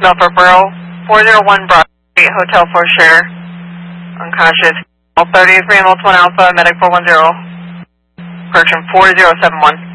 Belfort Borough, 401 Broad Street, Hotel for Share, unconscious, 33 Multiple Alpha, Medic 410, correction 4071.